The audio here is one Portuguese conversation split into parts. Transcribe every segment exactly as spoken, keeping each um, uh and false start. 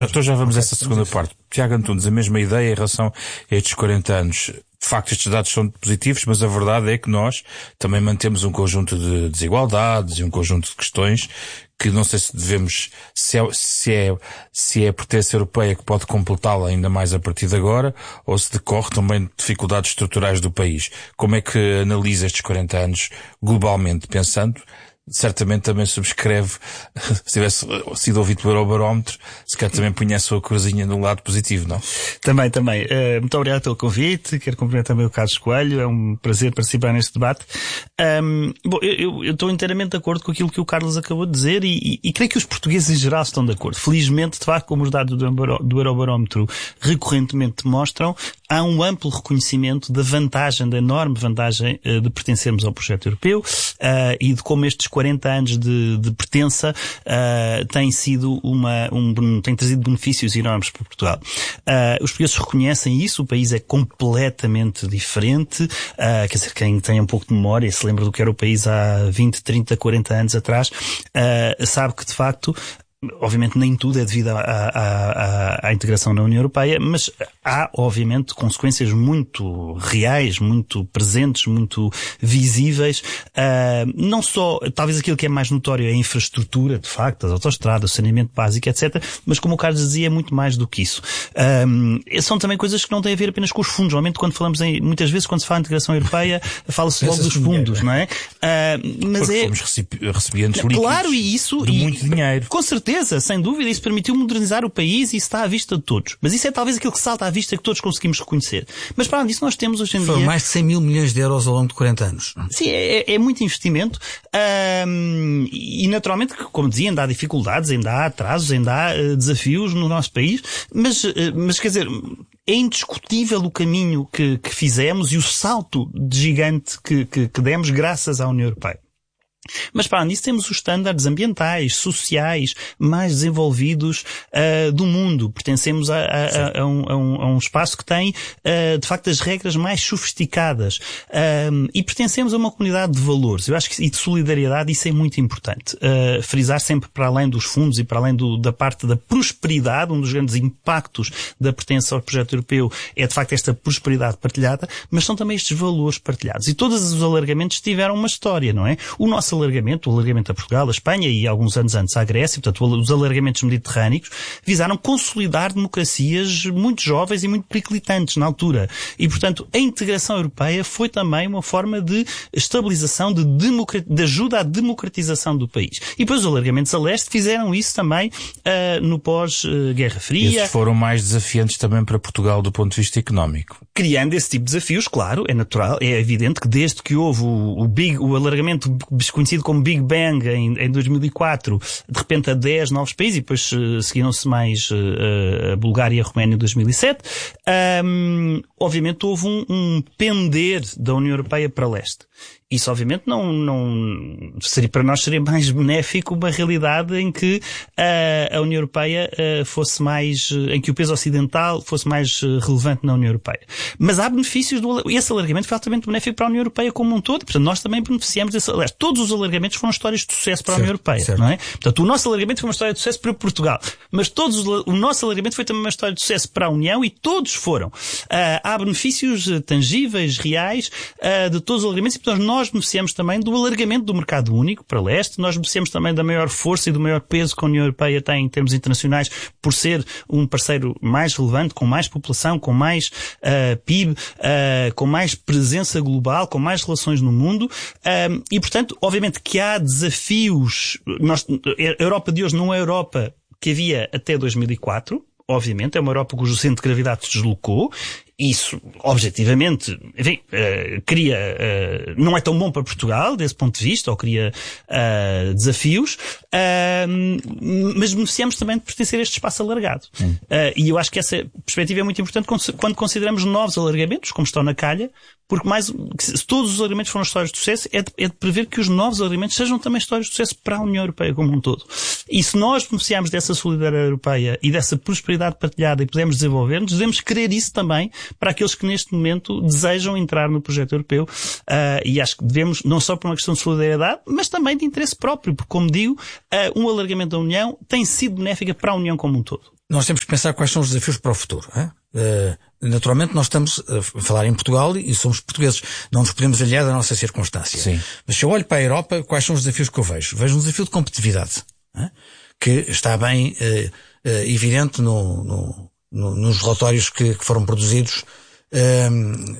Então já vamos a essa segunda parte. Tiago Antunes, a mesma ideia em relação a estes quarenta anos. De facto, estes dados são positivos, mas a verdade é que nós também mantemos um conjunto de desigualdades e um conjunto de questões que não sei se devemos, se é, se é, se é a potência europeia que pode completá-la ainda mais a partir de agora, ou se decorre também de dificuldades estruturais do país. Como é que analisa estes quarenta anos globalmente, pensando? Certamente também subscreve, se tivesse sido ouvido pelo Eurobarómetro, se calhar também punha a sua cruzinha no lado positivo, não? Também, também. Uh, muito obrigado pelo convite. Quero cumprimentar também o Carlos Coelho. É um prazer participar neste debate. Um, bom, eu, eu estou inteiramente de acordo com aquilo que o Carlos acabou de dizer e, e, e creio que os portugueses em geral estão de acordo. Felizmente, de facto, como os dados do, do Eurobarómetro recorrentemente mostram, há um amplo reconhecimento da vantagem, da enorme vantagem uh, de pertencermos ao projeto europeu uh, e de como estes quarenta anos de, de pertença uh, têm sido uma, um, têm trazido benefícios enormes para Portugal. Uh, os portugueses reconhecem isso, o país é completamente diferente, uh, quer dizer, quem tem um pouco de memória e se lembra do que era o país há vinte, trinta, quarenta anos atrás, uh, sabe que de facto obviamente nem tudo é devido à, à, à, à integração na União Europeia, mas há, obviamente, consequências muito reais, muito presentes, muito visíveis. Uh, não só, talvez aquilo que é mais notório é a infraestrutura, de facto, as autoestradas, o saneamento básico, etcétera, mas como o Carlos dizia, é muito mais do que isso. Uh, são também coisas que não têm a ver apenas com os fundos. Normalmente, quando falamos em, muitas vezes, quando se fala em integração europeia, fala-se logo dos fundos, não é? Uh, mas Porque é... fomos recipientes líquidos. Claro, e isso... De e, muito dinheiro. Com certeza. Sem dúvida, isso permitiu modernizar o país e isso está à vista de todos. Mas isso é talvez aquilo que salta à vista que todos conseguimos reconhecer. Mas para além disso, nós temos hoje em Foram dia... mais de cem mil milhões de euros ao longo de quarenta anos. Sim, é, é muito investimento. Um, e naturalmente, como dizia, ainda há dificuldades, ainda há atrasos, ainda há uh, desafios no nosso país. Mas, uh, mas quer dizer... É indiscutível o caminho que, que fizemos e o salto de gigante que, que, que demos graças à União Europeia. Mas para além disso temos os estándares ambientais, sociais, mais desenvolvidos uh, do mundo. Pertencemos a, a, a, um, a, um, a um espaço que tem, uh, de facto, as regras mais sofisticadas. Uh, e pertencemos a uma comunidade de valores. Eu acho que, e de solidariedade, isso é muito importante. Uh, frisar sempre para além dos fundos e para além do, da parte da prosperidade, um dos grandes impactos da pertença ao projeto europeu é, de facto, esta prosperidade partilhada, mas são também estes valores partilhados. E todos os alargamentos tiveram uma história, não é? O nosso alargamento, o alargamento a Portugal, a Espanha e alguns anos antes à Grécia, portanto os alargamentos mediterrâneos, visaram consolidar democracias muito jovens e muito periclitantes na altura. E, portanto, a integração europeia foi também uma forma de estabilização, de, democrat... de ajuda à democratização do país. E depois os alargamentos a leste fizeram isso também uh, no pós-Guerra Fria. Esses foram mais desafiantes também para Portugal do ponto de vista económico. Criando esse tipo de desafios, claro, é natural, é evidente que desde que houve o, o, big, o alargamento conhecido como Big Bang em, em dois mil e quatro, de repente a dez novos países, e depois uh, seguiram-se mais uh, a Bulgária e a Roménia em dois mil e sete, um, obviamente houve um, um pender da União Europeia para leste. Isso, obviamente, não, não, seria, para nós seria mais benéfico uma realidade em que uh, a União Europeia uh, fosse mais, uh, em que o peso ocidental fosse mais uh, relevante na União Europeia. Mas há benefícios do, esse alargamento foi altamente benéfico para a União Europeia como um todo, e, portanto, nós também beneficiamos desse, aliás, todos os alargamentos foram histórias de sucesso para a certo, União Europeia, certo. não é? Portanto, o nosso alargamento foi uma história de sucesso para Portugal, mas todos os, o nosso alargamento foi também uma história de sucesso para a União e todos foram. Uh, há benefícios uh, tangíveis, reais, uh, de todos os alargamentos, e, portanto, nós beneficiamos também do alargamento do mercado único para leste, nós beneficiamos também da maior força e do maior peso que a União Europeia tem em termos internacionais por ser um parceiro mais relevante, com mais população, com mais uh, P I B, uh, com mais presença global, com mais relações no mundo, uh, e portanto, obviamente que há desafios. Nós, a Europa de hoje não é a Europa que havia até dois mil e quatro, obviamente, é uma Europa cujo centro de gravidade se deslocou. Isso, objetivamente, enfim, uh, cria, uh, não é tão bom para Portugal, desse ponto de vista, ou cria uh, desafios, uh, mas beneficiamos também de pertencer a este espaço alargado. Uh, e eu acho que essa perspectiva é muito importante quando consideramos novos alargamentos, como estão na calha, porque mais, se todos os alargamentos foram histórias de sucesso, é de, é de prever que os novos alargamentos sejam também histórias de sucesso para a União Europeia como um todo. E se nós beneficiarmos dessa solidariedade europeia e dessa prosperidade partilhada e pudermos desenvolver-nos, devemos querer isso também para aqueles que neste momento desejam entrar no projeto europeu. Uh, e acho que devemos, não só por uma questão de solidariedade, mas também de interesse próprio, porque, como digo, uh, um alargamento da União tem sido benéfica para a União como um todo. nós temos que pensar quais são os desafios para o futuro. Hein? Uh, naturalmente nós estamos a falar em Portugal e somos portugueses. Não nos podemos aliar da nossa circunstância. Sim. Mas se eu olho para a Europa, quais são os desafios que eu vejo? Vejo um desafio de competitividade, hein? Que está bem uh, uh, evidente no, no, no, nos relatórios que, que foram produzidos uh,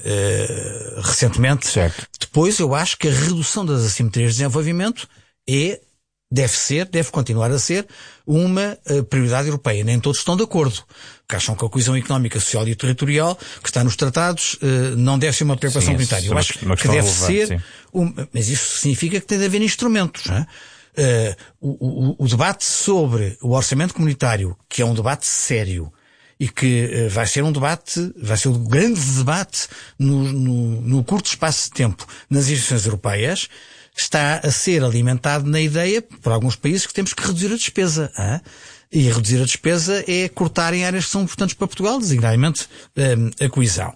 uh, recentemente. Certo. Depois eu acho que a redução das assimetrias de desenvolvimento é deve ser, deve continuar a ser uma uh, prioridade europeia. Nem todos estão de acordo. Porque acham que a coesão económica, social e territorial, que está nos tratados, uh, não deve ser uma preocupação prioritária. Eu acho que deve ser, um, mas isso significa que tem de haver instrumentos. Não é? uh, o, o, o debate sobre o orçamento comunitário, que é um debate sério, e que uh, vai ser um debate, vai ser um grande debate no, no, no curto espaço de tempo nas instituições europeias, está a ser alimentado na ideia, por alguns países, que temos que reduzir a despesa. Hein? E reduzir a despesa é cortar em áreas que são importantes para Portugal, designadamente um, a coesão.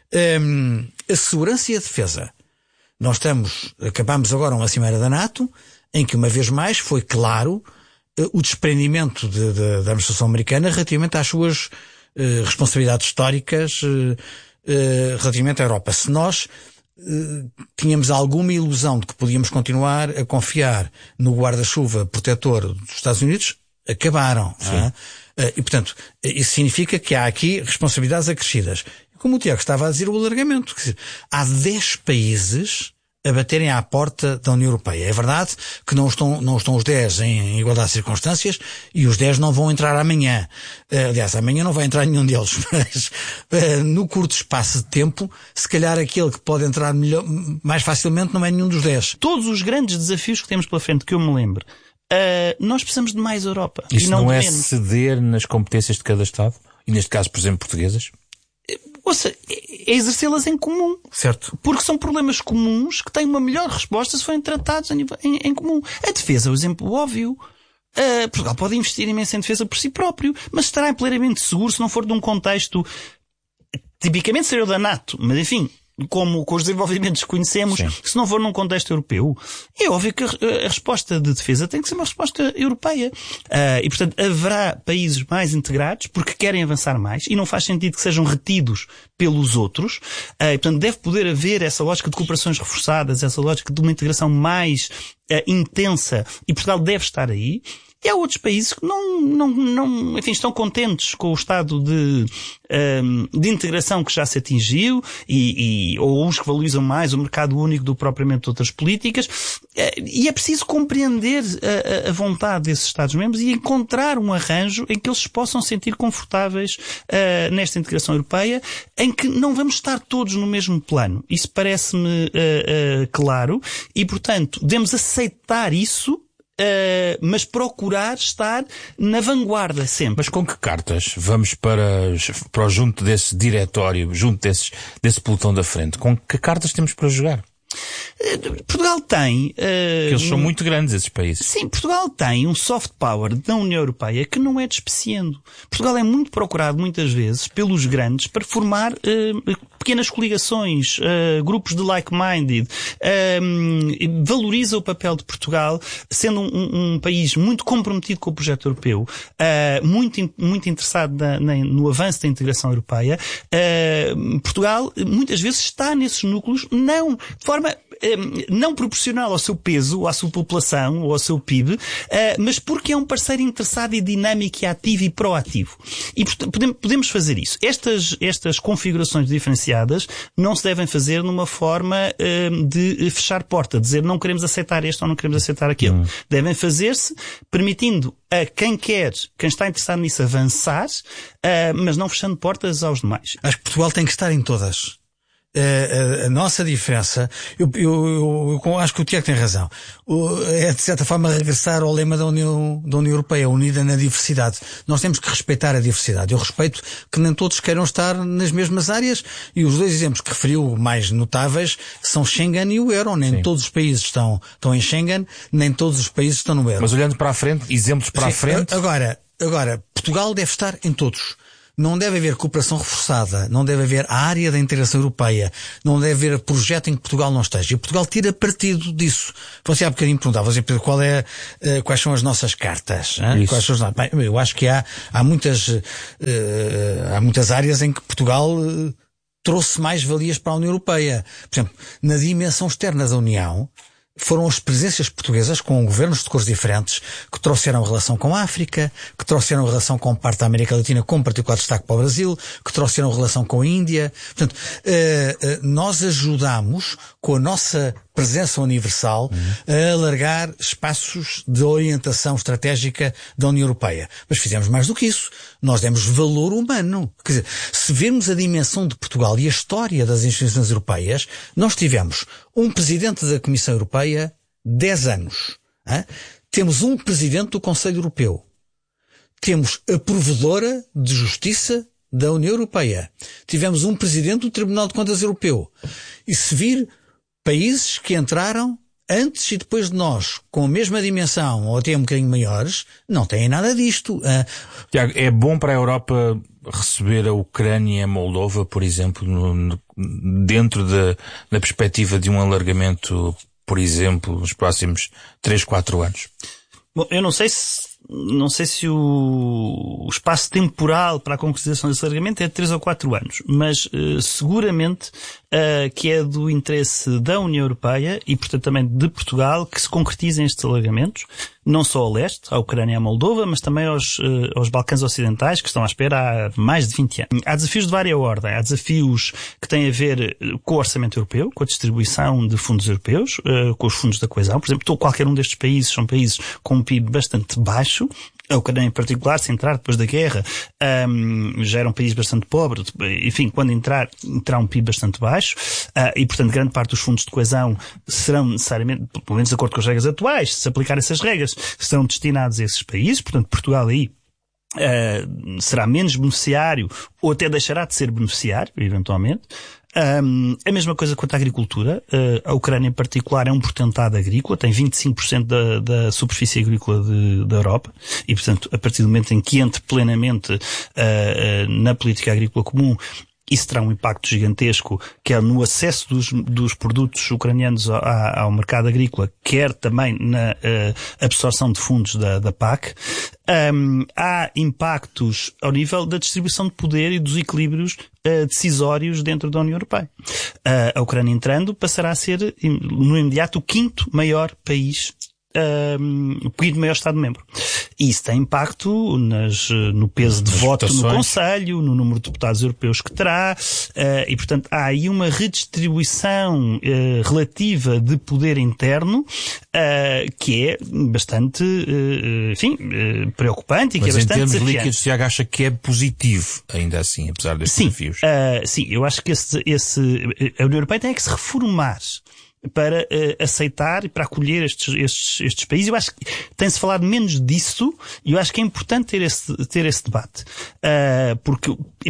Um, a segurança e a defesa. Nós estamos, acabamos agora uma cimeira da NATO, em que uma vez mais foi claro uh, o desprendimento de, de, da administração americana relativamente às suas uh, responsabilidades históricas uh, uh, relativamente à Europa. Se nós Uh, tínhamos alguma ilusão de que podíamos continuar a confiar no guarda-chuva protetor dos Estados Unidos, acabaram. É? Uh, e, portanto, isso significa que há aqui responsabilidades acrescidas. Como o Tiago estava a dizer, o alargamento. Quer dizer, há dez países a baterem à porta da União Europeia. É verdade que não estão, não estão os dez em igualdade de circunstâncias e os dez não vão entrar amanhã. Uh, aliás, amanhã não vai entrar nenhum deles, mas uh, no curto espaço de tempo, se calhar aquele que pode entrar melhor, mais facilmente não é nenhum dos dez. Todos os grandes desafios que temos pela frente, que eu me lembro, uh, nós precisamos de mais Europa. Isso e não, não é menos. Ceder nas competências de cada Estado? E neste caso, por exemplo, portuguesas? Ouça, é exercê-las em comum. Certo. Porque são problemas comuns que têm uma melhor resposta se forem tratados em, em, em comum. A defesa é o exemplo óbvio. Uh, Portugal pode investir imenso em defesa por si próprio, mas estará plenamente seguro se não for de um contexto tipicamente seria o da NATO, mas enfim, como com os desenvolvimentos que conhecemos, Sim. se não for num contexto europeu, é óbvio que a, a resposta de defesa tem que ser uma resposta europeia. Uh, e, portanto, haverá países mais integrados porque querem avançar mais e não faz sentido que sejam retidos pelos outros. Uh, e, portanto, deve poder haver essa lógica de cooperações reforçadas, essa lógica de uma integração mais uh, intensa, e Portugal deve estar aí. E há outros países que não, não, não, enfim, estão contentes com o estado de, um, de integração que já se atingiu e, e, ou uns que valorizam mais o mercado único do que propriamente outras políticas. E é preciso compreender a, a vontade desses Estados-membros e encontrar um arranjo em que eles se possam sentir confortáveis uh, nesta integração europeia, em que não vamos estar todos no mesmo plano. Isso parece-me uh, uh, claro e, portanto, devemos aceitar isso. Uh, mas procurar estar na vanguarda sempre. Mas com que cartas vamos para, para o junto desse diretório, junto desses, desse pelotão da frente? Com que cartas temos para jogar? Uh, Portugal tem... Uh, Eles são muito grandes, esses países. Sim, Portugal tem um soft power da União Europeia que não é despeciando. Portugal é muito procurado, muitas vezes, pelos grandes para formar uh, pequenas coligações, uh, grupos de like-minded. Uh, valoriza o papel de Portugal, sendo um, um país muito comprometido com o projeto europeu, uh, muito, muito interessado na, na, no avanço da integração europeia. Uh, Portugal, muitas vezes, está nesses núcleos, não de forma não proporcional ao seu peso, ou à sua população, ou ao seu P I B, mas porque é um parceiro interessado e dinâmico e ativo e proativo. E podemos fazer isso. Estas, estas configurações diferenciadas não se devem fazer numa forma de fechar porta, dizer não queremos aceitar este ou não queremos aceitar aquele. Hum. Devem fazer-se permitindo a quem quer, quem está interessado nisso, avançar, mas não fechando portas aos demais. Acho que Portugal tem que estar em todas. A, a, a nossa diferença, eu, eu, eu, eu acho que o Tiago tem razão, o, é de certa forma regressar ao lema da União, da União Europeia, unida na diversidade. Nós temos que respeitar a diversidade. Eu respeito que nem todos queiram estar nas mesmas áreas, e os dois exemplos que referiu mais notáveis são Schengen e o Euro. Nem Sim. todos os países estão, estão em Schengen, nem todos os países estão no Euro. Mas olhando para a frente, exemplos para Sim, a frente... Agora, agora, Portugal deve estar em todos. não deve haver cooperação reforçada, não deve haver a área da integração europeia, não deve haver projeto em que Portugal não esteja. E Portugal tira partido disso. Você há bocadinho perguntava, Pedro, qual é, uh, quais são as nossas cartas? Quais são as... Bem, eu acho que há, há muitas, uh, há muitas áreas em que Portugal uh, trouxe mais valias para a União Europeia. Por exemplo, na dimensão externa da União, foram as presenças portuguesas com governos de cores diferentes que trouxeram relação com a África, que trouxeram relação com parte da América Latina, com particular destaque para o Brasil, que trouxeram relação com a Índia. Portanto, nós ajudamos com a nossa presença universal uhum. a alargar espaços de orientação estratégica da União Europeia. Mas fizemos mais do que isso. Nós demos valor humano. Quer dizer, se virmos a dimensão de Portugal e a história das instituições europeias, nós tivemos um presidente da Comissão Europeia dez anos. Hein? Temos um presidente do Conselho Europeu. Temos a provedora de justiça da União Europeia. Tivemos um presidente do Tribunal de Contas Europeu. E se vir países que entraram antes e depois de nós, com a mesma dimensão ou até um bocadinho maiores, não têm nada disto. Tiago, é bom para a Europa receber a Ucrânia e a Moldova, por exemplo, no, no, dentro da, da perspectiva de um alargamento, por exemplo, nos próximos três, quatro anos? Bom, eu não sei se Não sei se o, o espaço temporal para a concretização desse alargamento é de três ou quatro anos, mas uh, seguramente uh, que é do interesse da União Europeia e, portanto, também de Portugal que se concretizem estes alargamentos, não só ao leste, à Ucrânia e à Moldova, mas também aos, uh, aos Balcãs Ocidentais, que estão à espera há mais de vinte anos. Há desafios de várias ordens. Há desafios que têm a ver com o orçamento europeu, com a distribuição de fundos europeus, uh, com os fundos da coesão. Por exemplo, qualquer um destes países são países com um P I B bastante baixo. A Ucrânia em particular, se entrar depois da guerra, um, já era um país bastante pobre, enfim, quando entrar, terá um P I B bastante baixo, uh, e portanto grande parte dos fundos de coesão serão necessariamente, pelo menos de acordo com as regras atuais, se aplicar essas regras, serão destinados a esses países, portanto Portugal aí uh, será menos beneficiário, ou até deixará de ser beneficiário, eventualmente. Um, a mesma coisa quanto à agricultura. Uh, a Ucrânia em particular é um portentado agrícola, tem vinte e cinco por cento da, da superfície agrícola de, da Europa e, portanto, a partir do momento em que entre plenamente uh, uh, na política agrícola comum, isso terá um impacto gigantesco, quer no acesso dos, dos produtos ucranianos ao, ao mercado agrícola, quer também na uh, absorção de fundos da, da P A C. Um, há impactos ao nível da distribuição de poder e dos equilíbrios uh, decisórios dentro da União Europeia. Uh, a Ucrânia entrando passará a ser, no imediato, o quinto maior país, um, o quinto maior Estado-membro. E isso tem impacto nas, no peso de nas voto votações. no Conselho, no número de deputados europeus que terá, uh, e portanto há aí uma redistribuição uh, relativa de poder interno uh, que é bastante, uh, enfim, uh, preocupante e Mas que é bastante desafiante. Mas em termos líquidos, Tiago acha que é positivo, ainda assim, apesar destes sim, desafios? Uh, sim, eu acho que esse, esse, a União Europeia tem que se reformar para uh, aceitar e para acolher estes, estes, estes países. Eu acho que tem-se falado menos disso e eu acho que é importante ter esse, ter esse debate. Uh, porque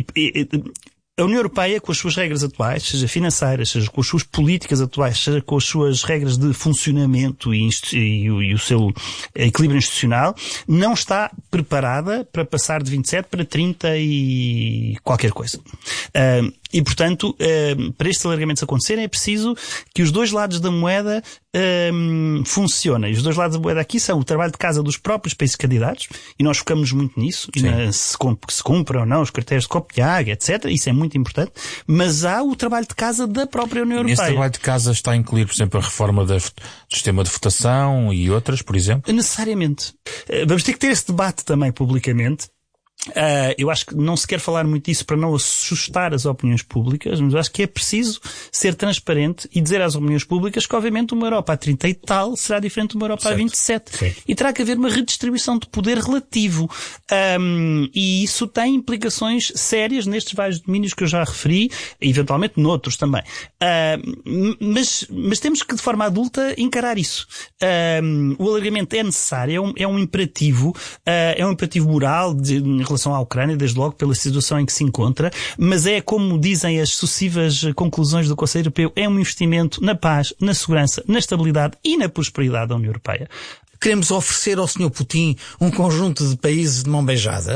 a União Europeia, com as suas regras atuais, seja financeiras, seja com as suas políticas atuais, seja com as suas regras de funcionamento e, e, e o seu equilíbrio institucional, não está preparada para passar de vinte e sete para trinta e qualquer coisa. Uh, E, portanto, uh, para estes alargamentos acontecerem é preciso que os dois lados da moeda um, funcionem. Os dois lados da moeda aqui são o trabalho de casa dos próprios países candidatos, e nós focamos muito nisso, na, se, se cumpram ou não os critérios de Copenhague, etcétera. Isso é muito importante. Mas há o trabalho de casa da própria União Europeia. Esse trabalho de casa está a incluir, por exemplo, a reforma da, do sistema de votação e outras, por exemplo? Necessariamente. Uh, vamos ter que ter esse debate também publicamente. Uh, eu acho que não se quer falar muito disso para não assustar as opiniões públicas, mas eu acho que é preciso ser transparente e dizer às opiniões públicas que, obviamente, uma Europa a trinta e tal será diferente de uma Europa certo. a vinte e sete. Sim. E terá que haver uma redistribuição de poder relativo. Um, e isso tem implicações sérias nestes vários domínios que eu já referi, e eventualmente noutros também. Uh, mas, mas temos que, de forma adulta, encarar isso. Um, o alargamento é necessário, é um, é um imperativo, uh, é um imperativo moral de, em relação à Ucrânia, desde logo pela situação em que se encontra, mas é, como dizem as sucessivas conclusões do Conselho Europeu, é um investimento na paz, na segurança, na estabilidade e na prosperidade da União Europeia. Queremos oferecer ao senhor Putin um conjunto de países de mão beijada?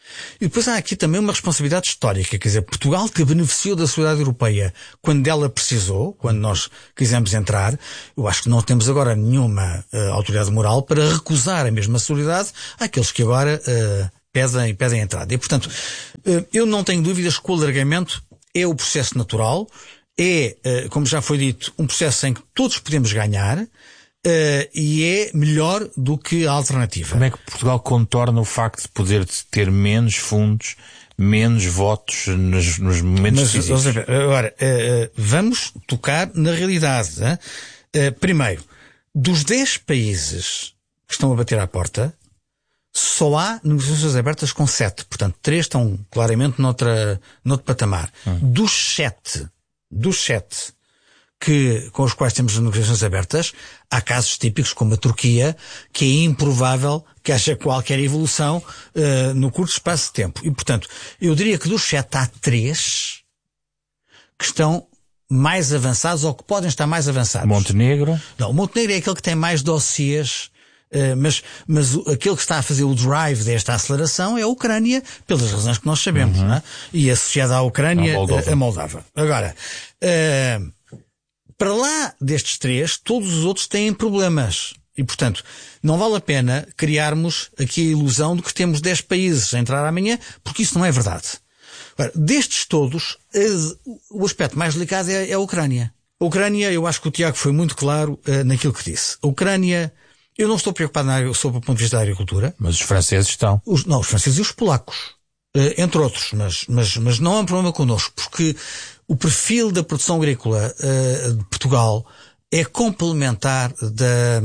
E depois há aqui também uma responsabilidade histórica, quer dizer, Portugal que beneficiou da solidariedade europeia quando ela precisou, quando nós quisemos entrar, eu acho que não temos agora nenhuma uh, autoridade moral para recusar a mesma solidariedade àqueles que agora uh, pedem, pedem entrada. E, portanto, uh, eu não tenho dúvidas que o alargamento é o processo natural, é, uh, como já foi dito, um processo em que todos podemos ganhar, Uh, e é melhor do que a alternativa. Como é que Portugal contorna o facto de poder ter menos fundos, menos votos nos, nos momentos Mas, decisivos? Agora, uh, vamos tocar na realidade. Né? Uh, primeiro, dos dez países que estão a bater à porta, só há negociações abertas com sete. Portanto, três estão claramente noutra, noutro patamar. Hum. Dos sete, dos sete que, com os quais temos negociações abertas, há casos típicos como a Turquia, que é improvável que haja qualquer evolução uh, no curto espaço de tempo. E, portanto, eu diria que dos sete há três que estão mais avançados ou que podem estar mais avançados. Montenegro? Não, o Montenegro é aquele que tem mais dossiês, uh, mas, mas o, aquele que está a fazer o drive desta aceleração é a Ucrânia, pelas razões que nós sabemos, uhum. Não é? E associada à Ucrânia, a Moldova. A Moldova. Agora, uh, para lá destes três, todos os outros têm problemas. E, portanto, não vale a pena criarmos aqui a ilusão de que temos dez países a entrar amanhã, porque isso não é verdade. Agora, destes todos, o aspecto mais delicado é a Ucrânia. A Ucrânia, eu acho que o Tiago foi muito claro uh, naquilo que disse. A Ucrânia, eu não estou preocupado na, sob o ponto de vista da agricultura. Mas os franceses estão. Os, não, os franceses e os polacos. Uh, entre outros. Mas, mas, mas não há um problema connosco, porque o perfil da produção agrícola uh, de Portugal é complementar da,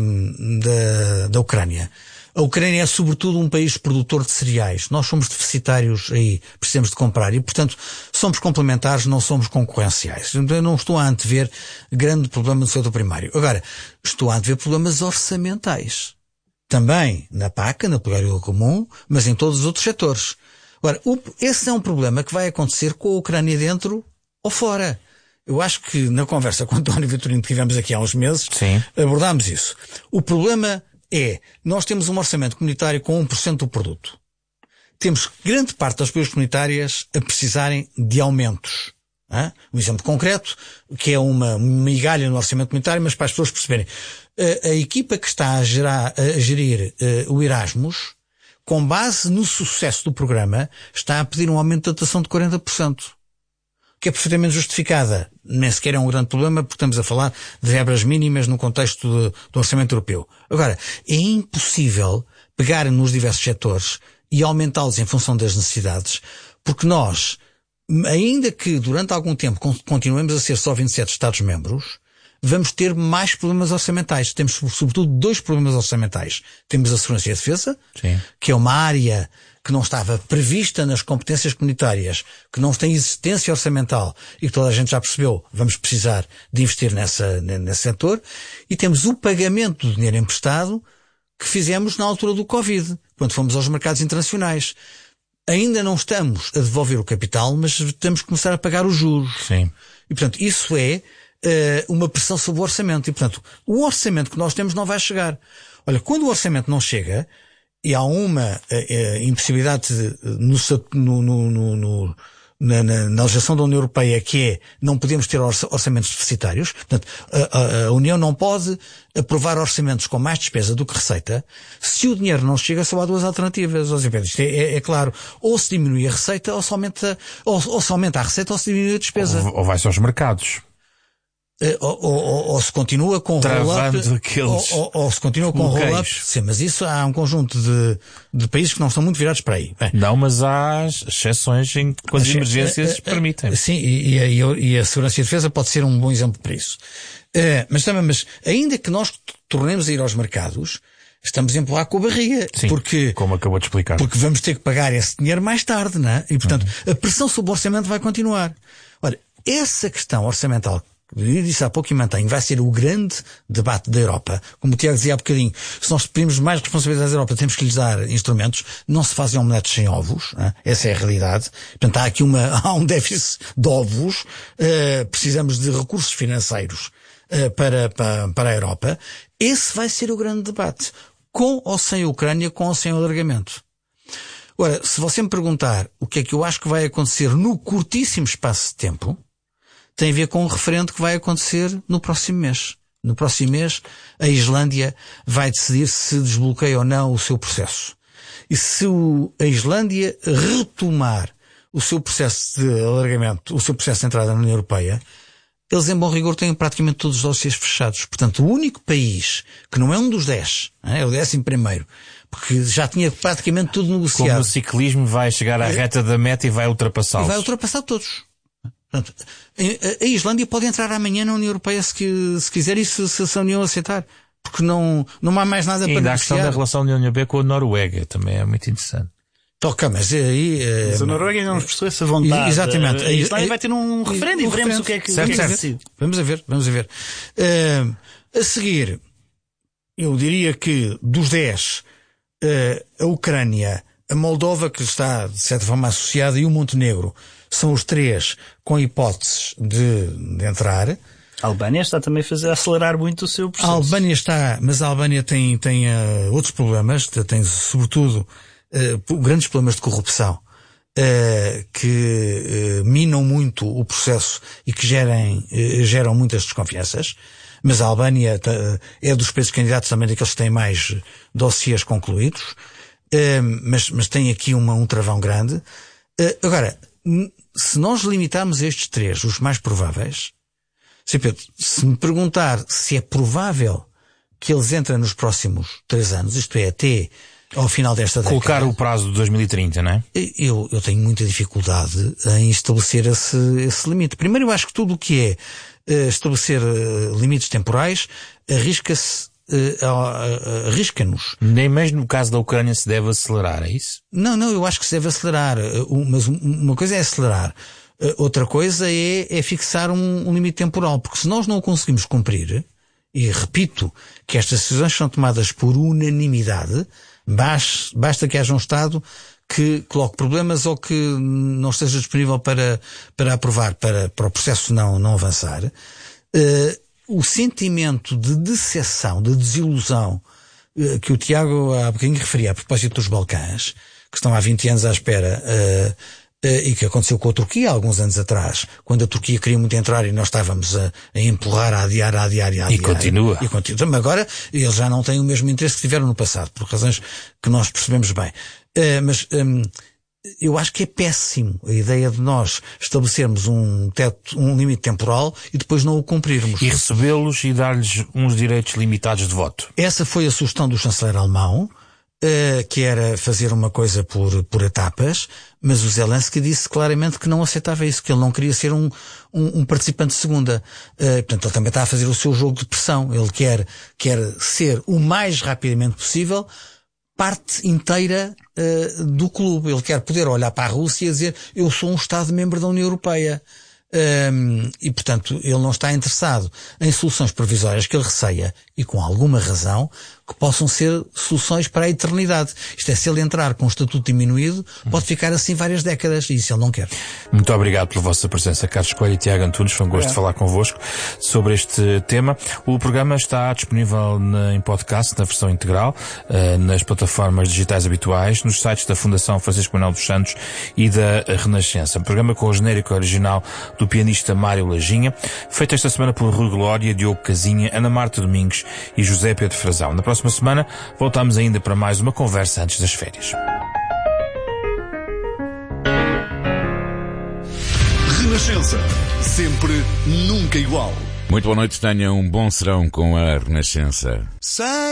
da, da Ucrânia. A Ucrânia é sobretudo um país produtor de cereais. Nós somos deficitários aí, precisamos de comprar e, portanto, somos complementares, não somos concorrenciais. Eu não estou a antever grande problema no setor primário. Agora, estou a antever problemas orçamentais. Também na P A C, na Política Agrícola Comum, mas em todos os outros setores. Agora, o, esse é um problema que vai acontecer com a Ucrânia dentro ou fora. Eu acho que na conversa com o António Vitorino que tivemos aqui há uns meses, Sim. abordámos isso. O problema é, nós temos um orçamento comunitário com um por cento do produto. Temos grande parte das políticas comunitárias a precisarem de aumentos. Hein? Um exemplo concreto, que é uma migalha no orçamento comunitário, mas para as pessoas perceberem. A, a equipa que está a, gerar, a gerir uh, o Erasmus, com base no sucesso do programa, está a pedir um aumento de dotação de quarenta por cento. Que é perfeitamente justificada. Nem sequer é um grande problema, porque estamos a falar de verbas mínimas no contexto de, do orçamento europeu. Agora, é impossível pegar nos diversos setores e aumentá-los em função das necessidades, porque nós, ainda que durante algum tempo continuemos a ser só vinte e sete Estados-membros, vamos ter mais problemas orçamentais. Temos, sobretudo, dois problemas orçamentais. Temos a segurança e a defesa, Sim. que é uma área que não estava prevista nas competências comunitárias, que não tem existência orçamental e que toda a gente já percebeu, vamos precisar de investir nessa, nesse setor. E temos o pagamento do dinheiro emprestado que fizemos na altura do Covid, quando fomos aos mercados internacionais. Ainda não estamos a devolver o capital, mas temos que começar a pagar os juros. Sim. E, portanto, isso é uh, uma pressão sobre o orçamento. E, portanto, o orçamento que nós temos não vai chegar. Olha, quando o orçamento não chega, e há uma uh, uh, impossibilidade de, no, no, no, no, na, na, na legislação da União Europeia, que é não podemos ter orçamentos deficitários. Portanto, a, a, a União não pode aprovar orçamentos com mais despesa do que receita. Se o dinheiro não chega, só há duas alternativas. Ou seja, isto é, é, é claro, ou se diminui a receita, ou se aumenta, ou, ou se aumenta a receita, ou se diminui a despesa. Ou, ou vai-se aos mercados. Ou, ou, ou, ou se continua com roll-up, aqueles ou, ou, ou se continua com roll-up, sim, mas isso há um conjunto de, de países que não estão muito virados para aí. Bem, não, mas há exceções em que as emergências a, a, permitem. Sim, e, e, a, e a segurança e a defesa pode ser um bom exemplo para isso. Uh, mas também, mas ainda que nós tornemos a ir aos mercados, estamos a empurrar com a barriga. Sim, porque, como acabou de explicar. Porque vamos ter que pagar esse dinheiro mais tarde, não é? E, portanto, uhum. a pressão sobre o orçamento vai continuar. Olha, essa questão orçamental, eu disse há pouco e mantenho, vai ser o grande debate da Europa. Como o Tiago dizia há bocadinho, se nós pedimos mais responsabilidades da Europa, temos que lhes dar instrumentos, não se fazem omeletes sem ovos, né? Essa é a realidade. Portanto, há aqui uma, há um déficit de ovos, uh, precisamos de recursos financeiros uh, para, para, para a Europa. Esse vai ser o grande debate. Com ou sem a Ucrânia, com ou sem o alargamento. Ora, se você me perguntar o que é que eu acho que vai acontecer no curtíssimo espaço de tempo, tem a ver com um referendo que vai acontecer no próximo mês. No próximo mês, a Islândia vai decidir se desbloqueia ou não o seu processo. E se o, a Islândia retomar o seu processo de alargamento, o seu processo de entrada na União Europeia, eles em bom rigor têm praticamente todos os dossiês fechados. Portanto, o único país que não é um dos dez, é o décimo primeiro, porque já tinha praticamente tudo negociado. Como o ciclismo vai chegar à reta da meta e vai ultrapassá-los. E vai ultrapassar todos. Portanto, a Islândia pode entrar amanhã na União Europeia se, se quiser e se, se a União aceitar. Porque não, não há mais nada e para ainda negociar. A questão da relação da União Europeia com a Noruega também é muito interessante. Toca, mas aí... Mas a Noruega ainda não expressou essa vontade. Exatamente. A Islândia vai ter um referendo e veremos o que é que, certo, que, é que decide. Vamos a ver, vamos a ver. Uh, a seguir, eu diria que dos dez, uh, a Ucrânia, a Moldova, que está de certa forma associada, e o Montenegro, são os três com hipóteses de, de entrar. A Albânia está também a fazer acelerar muito o seu processo. A Albânia está, mas a Albânia tem, tem uh, outros problemas, tem sobretudo uh, grandes problemas de corrupção, uh, que uh, minam muito o processo e que gerem, uh, geram muitas desconfianças. Mas a Albânia uh, é dos países candidatos também daqueles que têm mais dossiês concluídos, uh, mas, mas tem aqui uma, um travão grande. Uh, agora, se nós limitarmos estes três, os mais prováveis, se, Pedro, se me perguntar se é provável que eles entrem nos próximos três anos, isto é, até ao final desta década... Colocar o prazo de dois mil e trinta, não é? Eu, eu tenho muita dificuldade em estabelecer esse, esse limite. Primeiro, eu acho que tudo o que é uh, estabelecer uh, limites temporais arrisca-se Uh, arrisca-nos. Nem mesmo no caso da Ucrânia se deve acelerar, é isso? Não, não, eu acho que se deve acelerar. Uh, mas uma coisa é acelerar. Uh, outra coisa é, é fixar um, um limite temporal. Porque se nós não o conseguimos cumprir, e repito que estas decisões são tomadas por unanimidade, basta, basta que haja um Estado que coloque problemas ou que não esteja disponível para, para aprovar, para, para o processo não, não avançar. Uh, O sentimento de decepção, de desilusão que o Tiago há bocadinho referia a propósito dos Balcãs, que estão há vinte anos à espera, uh, uh, e que aconteceu com a Turquia há alguns anos atrás, quando a Turquia queria muito entrar e nós estávamos a, a empurrar, a adiar, a adiar, a adiar. E continua. E continua. Mas agora eles já não têm o mesmo interesse que tiveram no passado, por razões que nós percebemos bem. Uh, mas... Um, Eu acho que é péssimo a ideia de nós estabelecermos um teto, um limite temporal e depois não o cumprirmos. E recebê-los e dar-lhes uns direitos limitados de voto. Essa foi a sugestão do chanceler alemão, uh, que era fazer uma coisa por, por etapas, mas o Zelensky disse claramente que não aceitava isso, que ele não queria ser um, um, um participante de segunda. Uh, portanto, ele também está a fazer o seu jogo de pressão. Ele quer, quer ser o mais rapidamente possível parte inteira uh, do clube. Ele quer poder olhar para a Rússia e dizer eu sou um Estado-membro da União Europeia. Um, e, portanto, ele não está interessado em soluções provisórias que ele receia, e com alguma razão, que possam ser soluções para a eternidade. Isto é, se ele entrar com um estatuto diminuído, pode ficar assim várias décadas, e isso ele não quer. Muito obrigado pela vossa presença, Carlos Coelho e Tiago Antunes. Foi um gosto é. de falar convosco sobre este tema. O programa está disponível em podcast, na versão integral, nas plataformas digitais habituais, nos sites da Fundação Francisco Manuel dos Santos e da Renascença. Um programa com o genérico original do pianista Mário Lajinha, feito esta semana por Rui Glória, Diogo Casinha, Ana Marta Domingos e José Pedro Frazão. Na próxima semana voltamos ainda para mais uma conversa antes das férias. Renascença, sempre, nunca igual. Muito boa noite, tenha um bom serão com a Renascença. Sei.